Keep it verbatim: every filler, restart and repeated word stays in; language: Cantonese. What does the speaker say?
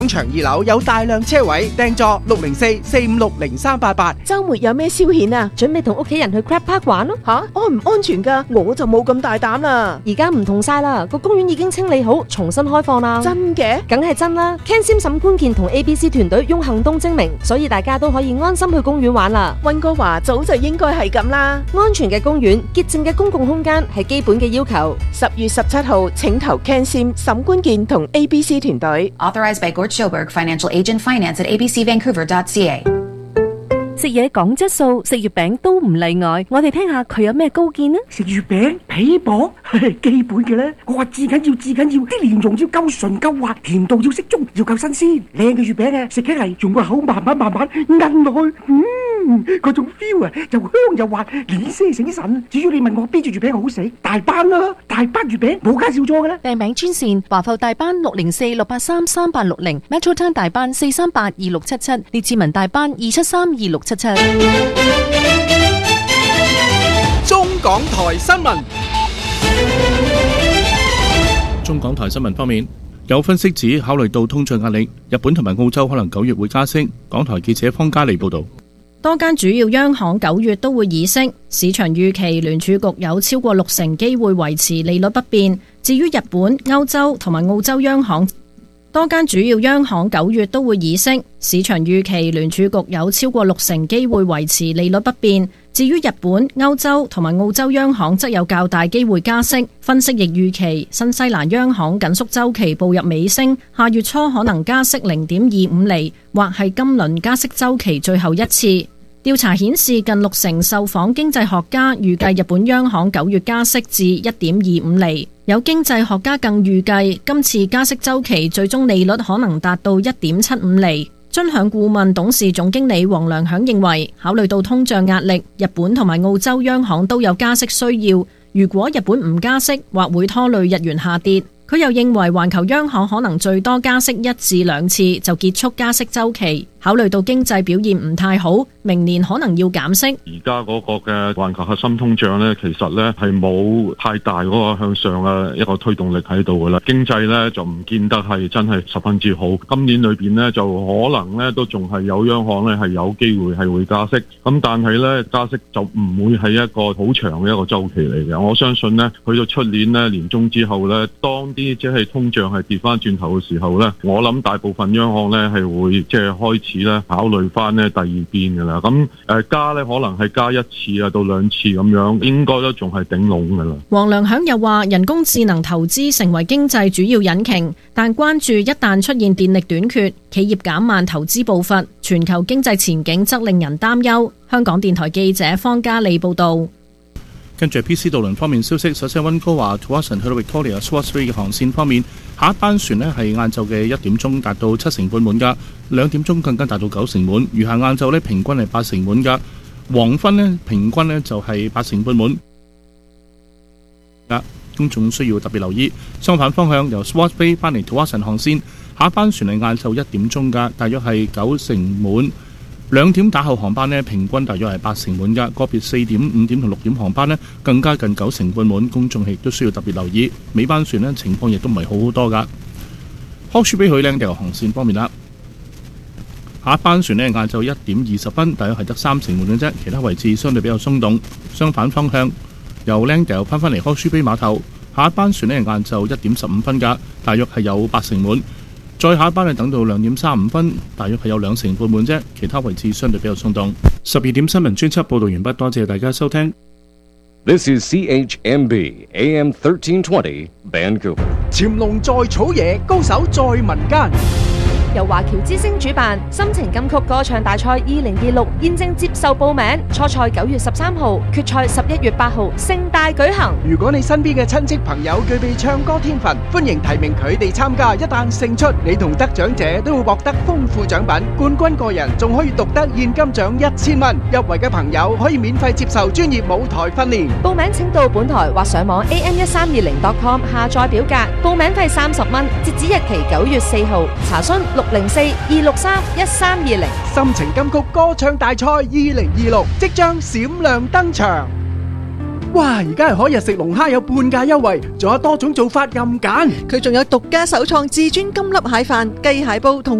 廣場二樓有大量車位，訂座六零四四五六零三八八。 周末有咩消遣啊？ 準備同屋企人去 Crab Park 玩咯。 吓，安唔安全噶？我就冇咁大膽啦。 而家唔同晒啦，個公園已經清理好，重新開放啦。 真嘅？ 梗係真啦。Ken Sim 沈官健同 A B C 團隊用行動證明，所以大家都可以安心去公園玩啦。 溫哥華早就應該係咁啦。 安全嘅公園、潔淨嘅公共空間係基本嘅要求。 十月十七號，請投 Ken Sim 沈官健同 A B C 團隊。 Authorized by Gord Schoberg, Financial Agent Finance at a b c vancouver dot c a。 食嘢講質素，食月餅都唔例外。我哋聽下佢有咩高見啊？ 食月餅皮薄，基本嘅咧。我話至緊要，至緊要啲蓮蓉要夠純夠滑，甜度要適中，要夠新鮮。靚嘅月餅啊，食起嚟用個口慢慢慢慢韌落去，嗯，嗰種 feel 啊，又香又滑，連些醒神。至於你問我邊隻月餅好食，大班啦，大班月餅冇介紹錯嘅啦。 訂餅專線華埠大班六零四六八三三八六零 ，Metro Town 大班四三八二六七七，列治文大班二七三二六七七。 中港台新聞。 中港台新聞方面，有分析指考慮到通脹壓力，日本同埋澳洲可能九月會加息。港台記者方嘉利報道。 多間主要央行九月都會議息，市場預期聯儲局有超過六成機會維持利率不變。至於日本、歐洲同埋澳洲央行，多間主要央行九月都會議息，市場預期聯儲局有超過六成機會維持利率不變。至於日本、歐洲同埋澳洲央行則有較大機會加息。分析亦預期新西蘭央行緊縮週期步入尾聲，下月初可能加息零點二五厘，或係今輪加息週期最後一次。調查顯示，近六成受訪經濟學家預計日本央行九月加息至一點二五厘。有經濟學家更預計今次加息週期最終利率可能達到一點七五厘。尊享顧問董事總經理黃良響認為，考慮到通脹壓力，日本同埋澳洲央行都有加息需要。如果日本唔加息，或會拖累日元下跌。佢又認為環球央行可能最多加息一至兩次就結束加息週期。考慮到經濟表現唔太好，明年可能要減息。 而家嗰個嘅環球核心通脹呢，其實呢係冇太大嗰個向上嘅一個推動力喺度噶啦。經濟呢就唔見得係真係十分之好。今年裏邊呢，就可能呢都仲係有央行呢係有機會係會加息。咁但係呢，加息就唔會係一個好長嘅一個週期嚟嘅。我相信呢，去到出年呢年中之後呢，當啲即係通脹係跌翻轉頭嘅時候呢，我諗大部分央行呢係會即係開始咧考慮翻呢第二邊噶啦，咁誒加呢可能係加一次啊到兩次咁樣，應該都仲係頂籠噶啦。 黃良響又話，人工智能投資成為經濟主要引擎，但關注一旦出現電力短缺，企業減慢投資步伐，全球經濟前景則令人擔憂。香港電台記者方嘉利報道。 跟住 P C 渡輪方面消息，首先溫哥華 Tuason 去到 Victoria Swartz Bay 嘅航線方面，下一班船呢係晏晝嘅一點鐘達到七成半滿㗎，兩點鐘更加達到九成滿，餘下晏晝呢平均係八成滿㗎，黃昏呢平均呢就係八成半滿。公眾需要特別留意。相反方向由 Swartz Bay 翻嚟 Tuason 航線，下一班船係晏晝一點鐘㗎，大約係九成滿。兩點打後航班呢，平均大約係八成滿㗎，個別四點、五點同六點航班呢，更加近九成半滿，公眾亦都需要特別留意。尾班船呢，情況亦都唔係好好多㗎。Hawke's Bay 去靚地航線方面啦，下一班船呢，晏晝一點二十分，大約係得三成滿嘅啫，其他位置相對比較鬆動。相反方向由靚地翻返嚟 Hawke's Bay 碼頭，下一班船呢，晏晝一點十五分㗎，大約係有八成滿。再下一班係等到兩點三五分，大約係有兩成半滿啫，其他位置相對比較鬆動。十二點新聞專輯報導完畢，多謝大家收聽。 This is C H M B A M thirteen twenty Vancouver。 潛龍在草野，高手在民間。 由華僑之星主辦心情金曲歌唱大賽二零二六現正接受報名，初賽九月十三號，決賽十一月八號，盛大舉行。 如果你身邊嘅親戚朋友具備唱歌天分，歡迎提名佢哋參加。一旦勝出，你同得獎者都會獲得豐富獎品，冠軍個人仲可以獨得現金獎一千蚊。入圍嘅朋友可以免費接受專業舞台訓練。 報名請到本台或上網 A M 一三二零 dot com 下載表格，報名費三十蚊，截止日期九月四號。查詢六零四二六三一三二零。 心情金曲歌唱大賽二零二六即將閃亮登場。 哇！而家係海日食龍蝦有半價優惠，仲有多種做法任揀。 佢仲有獨家首創至尊金粒蟹飯、雞蟹煲同